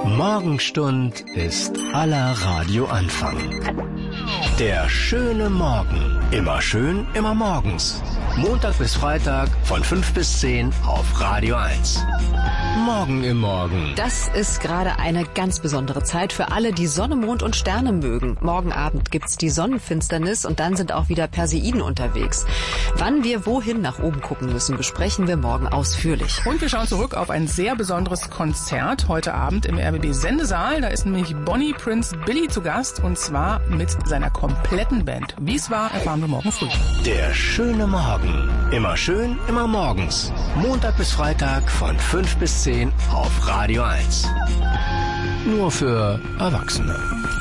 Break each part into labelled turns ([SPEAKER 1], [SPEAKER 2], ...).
[SPEAKER 1] Morgenstund ist aller Radioanfang. Der schöne Morgen. Immer schön, immer morgens. Montag bis Freitag von 5 bis 10 auf Radio 1. Morgen im Morgen.
[SPEAKER 2] Das ist gerade eine ganz besondere Zeit für alle, die Sonne, Mond und Sterne mögen. Morgen Abend gibt's die Sonnenfinsternis und dann sind auch wieder Perseiden unterwegs. Wann wir wohin nach oben gucken müssen, besprechen wir morgen ausführlich.
[SPEAKER 3] Und wir schauen zurück auf ein sehr besonderes Konzert heute Abend im RBB-Sendesaal. Da ist nämlich Bonnie Prince Billy zu Gast und zwar mit seiner kompletten Band. Wie es war, erfahren wir morgen früh.
[SPEAKER 1] Der schöne Morgen. Immer schön, immer morgens. Montag bis Freitag von 5 bis 10 auf Radio 1. Nur für Erwachsene.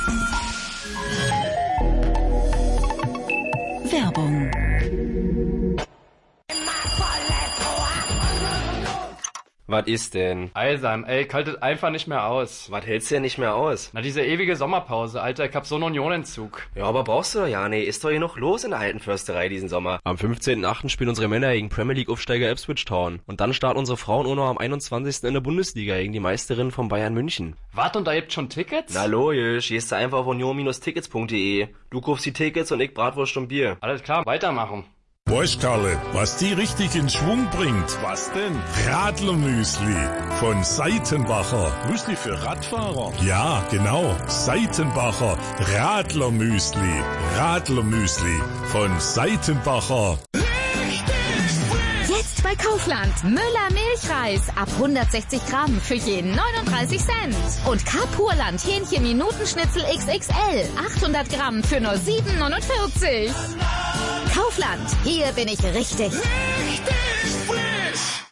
[SPEAKER 4] Werbung.
[SPEAKER 5] Was ist denn?
[SPEAKER 6] Eisam, ey, kaltet einfach nicht mehr aus.
[SPEAKER 5] Was hältst du denn nicht mehr aus?
[SPEAKER 6] Na, diese ewige Sommerpause, Alter, ich hab so einen Unionentzug.
[SPEAKER 5] Ja, aber brauchst du doch ja, nee, ist doch hier noch los in der alten Försterei diesen Sommer. Am 15.8. spielen unsere Männer gegen Premier League Aufsteiger Ipswich Town. Und dann starten unsere Frauen auch noch am 21. in der Bundesliga gegen die Meisterin von Bayern München.
[SPEAKER 6] Wart, und da gibt's schon Tickets?
[SPEAKER 5] Na logisch, gehst du einfach auf union-tickets.de. Du kaufst die Tickets und ich Bratwurst und Bier.
[SPEAKER 6] Alles klar, weitermachen.
[SPEAKER 7] Weißt Karle, was die richtig in Schwung bringt? Was denn? Radlermüsli von Seitenbacher. Müsli für Radfahrer? Ja, genau. Seitenbacher Radlermüsli. Radlermüsli von Seitenbacher.
[SPEAKER 8] Jetzt bei Kaufland. Müller Milchreis ab 160 Gramm für jeden 39 Cent. Und Kapurland Hähnchen Minutenschnitzel XXL 800 Gramm für nur 7,49. Kaufland, hier bin ich richtig.
[SPEAKER 4] frisch.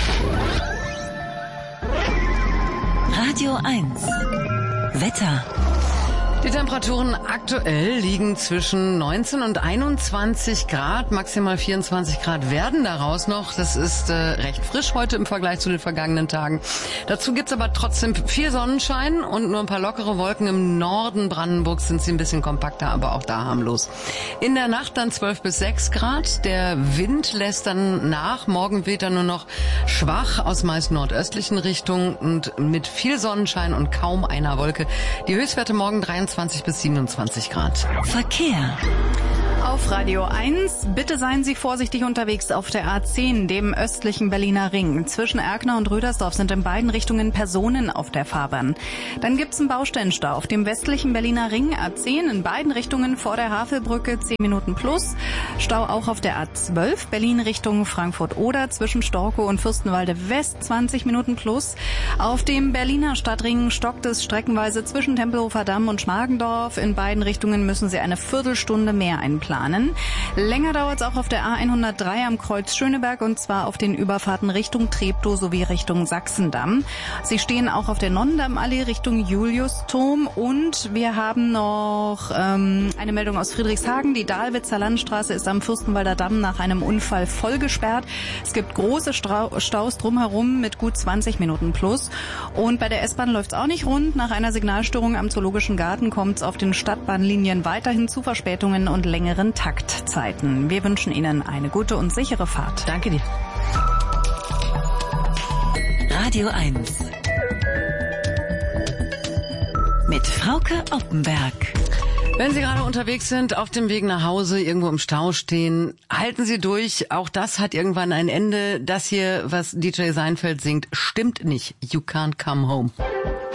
[SPEAKER 4] Radio 1. Wetter.
[SPEAKER 2] Die Temperaturen aktuell liegen zwischen 19 und 21 Grad, maximal 24 Grad werden daraus noch. Das ist recht frisch heute im Vergleich zu den vergangenen Tagen. Dazu gibt's aber trotzdem viel Sonnenschein und nur ein paar lockere Wolken. Im Norden Brandenburgs sind sie ein bisschen kompakter, aber auch da harmlos. In der Nacht dann 12 bis 6 Grad. Der Wind lässt dann nach. Morgen weht er nur noch schwach aus meist nordöstlichen Richtungen und mit viel Sonnenschein und kaum einer Wolke. Die Höchstwerte morgen 23 bis 27 Grad.
[SPEAKER 4] Verkehr.
[SPEAKER 9] Auf Radio 1, bitte seien Sie vorsichtig unterwegs auf der A10, dem östlichen Berliner Ring. Zwischen Erkner und Rüdersdorf sind in beiden Richtungen Personen auf der Fahrbahn. Dann gibt's einen Baustellenstau auf dem westlichen Berliner Ring, A10, in beiden Richtungen vor der Havelbrücke 10 Minuten plus. Stau auch auf der A12, Berlin Richtung Frankfurt-Oder, zwischen Storkow und Fürstenwalde West 20 Minuten plus. Auf dem Berliner Stadtring stockt es streckenweise zwischen Tempelhofer Damm und Schmargendorf. In beiden Richtungen müssen Sie eine Viertelstunde mehr einplanen. Länger dauert es auch auf der A103 am Kreuz Schöneberg und zwar auf den Überfahrten Richtung Treptow sowie Richtung Sachsendamm. Sie stehen auch auf der Nonnendammallee Richtung Juliusturm und wir haben noch eine Meldung aus Friedrichshagen. Die Dahlwitzer Landstraße ist am Fürstenwalder Damm nach einem Unfall voll gesperrt. Es gibt große Staus drumherum mit gut 20 Minuten plus. Und bei der S-Bahn läuft es auch nicht rund. Nach einer Signalstörung am Zoologischen Garten kommt es auf den Stadtbahnlinien weiterhin zu Verspätungen und längeren Taktzeiten. Wir wünschen Ihnen eine gute und sichere Fahrt.
[SPEAKER 2] Danke dir.
[SPEAKER 4] Radio 1. Mit Frauke Oppenberg.
[SPEAKER 2] Wenn Sie gerade unterwegs sind, auf dem Weg nach Hause, irgendwo im Stau stehen, halten Sie durch. Auch das hat irgendwann ein Ende. Das hier, was DJ Seinfeld singt, stimmt nicht. You can't come home.